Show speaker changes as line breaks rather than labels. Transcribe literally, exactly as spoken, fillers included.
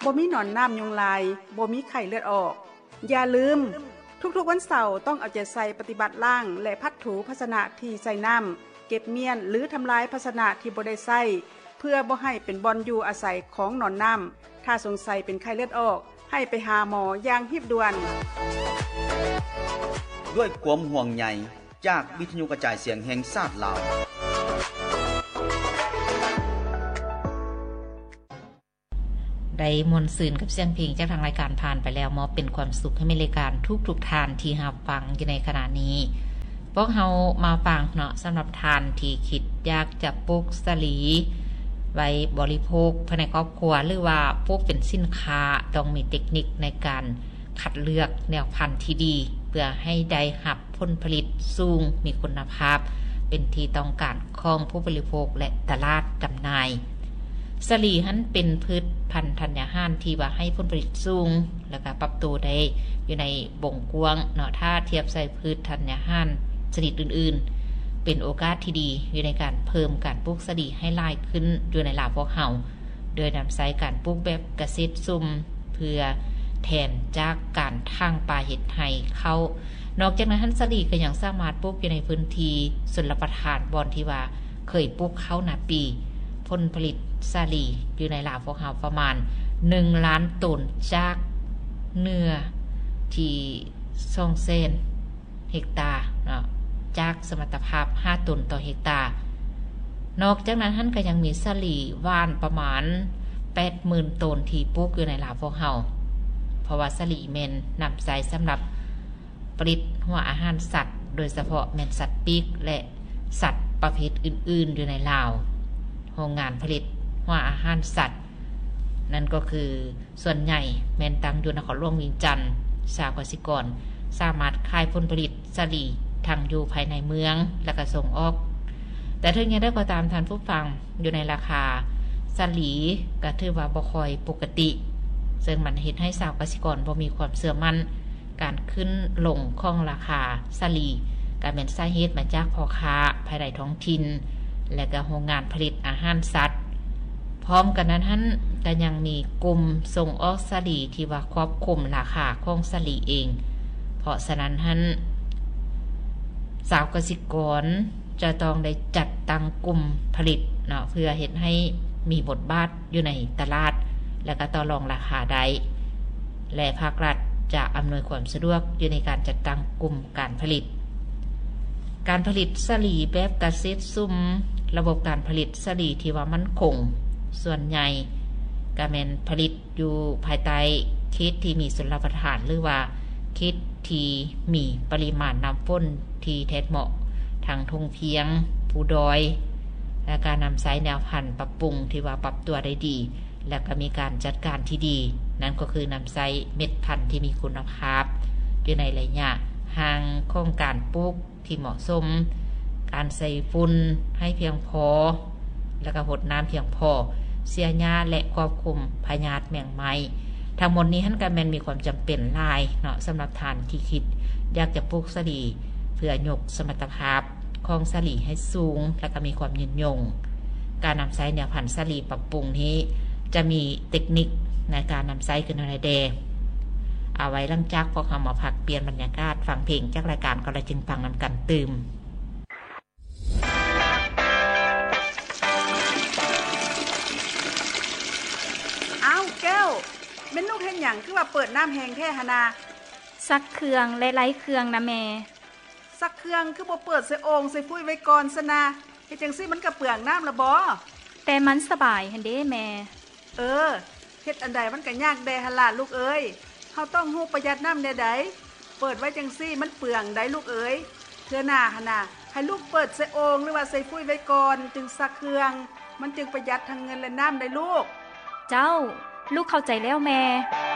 บ่มีหนอนน้ำยุงลายบ่มีไข้เลือดออกอย่าลืมทุกๆวันเสาร์ต้องเอาใจใส่ปฏิบัติล้างและพัดถูภาชนะที่ใส่น้ำเก็บเมียนหรือทำลายภาชนะที่บ่ได้ใส่เพื่อบ่ให้เป็นบ่อนอยู่อาศัยของหนอนน้ำถ้าสงสัยเป็นไข้เลือดออกให้ไปหาหมออย่างรีบด่วน
ด้วยความห่วงใยจากวิทยุกระจายเสียงแห่งชาติลาว
ได้มวลซืนกับเสียงเพลงจากทางรายการผ่านไปแล้วมอบเป็นความสุขให้มีรายการทุกๆทานที่รับฟังอยู่ในขณะนี้พวกเฮามาฟังเนาะสำหรับทานที่คิดอยากจะปลูกสลีไว้บริโภคภายในครอบครัวหรือว่าปลูกเป็นสินค้าต้องมีเทคนิคในการคัดเลือกแนวพันธุ์ที่ดีเพื่อให้ได้รับผลผลิตสูงมีคุณภาพเป็นที่ต้องการของผู้บริโภคและตลาดจำหน่ายสลีหันเป็นพืชพันธุ์ธัญญาหารที่ว่าให้ผลผลิตสูงแล้วก็ปรับตัวได้อยู่ในวงกว้างเนาะถ้าเทียบใส่พืชธัญญาหารชนิดอื่นๆเป็นโอกาสที่ดีอยู่ในการเพิ่มการปลูกสลีให้หลายขึ้นอยู่ในลาวพวกเฮาโดยนำใช้การปลูกแบบเกษตรซุ่มเพื่อแทนจากการทางป่าเห็ดไห่เข้านอกจากนั้นท่านสลีก็ยังสามารถปลูกอยู่ในพื้นที่ชลประทานบอนที่ว่าเคยปลูกเข้านาปีผลผลิตสลีอยู่ในลาวพวกเฮาประมาณหนึ่งล้านต้นจากเนื้อที่สองเซนเฮกตาร์เนาะจากสมรรถภาพห้าตันต่อเฮกตาร์นอกจากนั้นท่านก็ยังมีสลีว่านประมาณ แปดหมื่น ต้นที่ปลูกอยู่ในลาวพวกเฮาเพราะว่าสลีแม่นนำใช้สำหรับผลิตหัวอาหารสัตว์โดยเฉพาะแม่นสัตว์ปีกและสัตว์ประเภทอื่นๆอยู่ในลาวโรงงานผลิตหัวอาหารสัตว์นั่นก็คือส่วนใหญ่แม่นตั้งอยู่นครหลวงเวียงจันทน์ชาวเกษตรกรสามารถขายผลผลิตสลีทั้งอยู่ภายในเมืองและก็ส่งออกแต่ถึงอย่างใดก็ตามท่านผู้ฟังอยู่ในราคาสลีก็ถือว่าบ่ค่อยปกติซึ่งมันเฮ็ดให้ชาวเกษตรกรบ่มีความเชื่อมั่นการขึ้นลงของราคาสลีก็เป็นสาเหตุมาจากพ่อค้าภายในท้องถิ่นและก็โรงงานผลิตอาหารสัตว์พร้อมกันนั้นท่านก็ยังมีกลุ่มส่งออกสลีที่ว่าควบคุมราคาของสลีเองเพราะฉะนั้นท่านสาวเกษตรกรจะต้องได้จัดตั้งกลุ่มผลิตเนาะเพื่อเฮ็ดให้มีบทบาทอยู่ในตลาดและก็ต่อรองราคาได้และภาครัฐจะอำนวยความสะดวกอยู่ในการจัดตั้งกลุ่มการผลิตการผลิตสลีแบบเกษตรซุ่มระบบการผลิตสลีที่ว่ามั่นคงส่วนใหญ่ก็แม่นผลิตอยู่ภายใต้เขตที่มีชลประทานหรือว่าเขตที่มีปริมาณน้ำฝนที่แท้เหมาะทางทุ่งเพียงภูดอยและการนำใช้แนวพันธุ์ปรับปรุงที่ว่าปรับตัวได้ดีและก็มีการจัดการที่ดีนั่นก็คือนำใช้เม็ดพันธุ์ที่มีคุณภาพอยู่ในระยะห่างของการปลูกที่เหมาะสมการใส่ฝุ่นให้เพียงพอแล้วก็หดน้ำเพียงพอเสียหญ้าและควบคุมพยาธิแมงไม้ทั้งหมดนี้ท่านก็แม่นมีความจำเป็นหลายเนาะสำหรับท่านที่คิดอยากจะปลูกสลีเพื่อยกสมรรถภาพของสลีให้สูงและก็มีความยืนยงการนำใช้แนวพันธุ์สลีปรับปรุงนี้จะมีเทคนิคในการนำใช้ขึ้นในเดเอาไว้หลังจากพวกเรามาพักเปลี่ยนบรรยากาศฟังเพลงจากรายการก็เลยจึงฟังนำกันตื่ม
อ้าวแก้วเมนูเฮ็ดหยังคือว่าเปิดน้ำแห้งแท้หนนา
ซักเครื่องและไล่เครื่องนะแม่
ซักเครื่องคือบ่เปิดใส่โอ่งใส่ฟุ้ยไว้ก่อนซะนะเฮ็ดจังซี่มันก็เปลืองน้ำละบ่
แต่มันสบายหั่นเด้แม่
เออเฮ็ดอันใดมันก็ยากแดหั่นล่ะลูกเอ้ยเฮาต้องฮู้ประหยัดน้ำแน่ใดเปิดไว้จังซี่มันเปลืองได้ลูกเอ้ยเทื่อหน้าหั่นน่ะให้ลูกเปิดใส่โอ่งหรือว่าใส่ฟุ้ยไว้ก่อนจึงซักเครื่องมันจึงประหยัดทั้งเงินและน้ำได้ลูก
เจ้าลูกเข้าใจแล้วแม่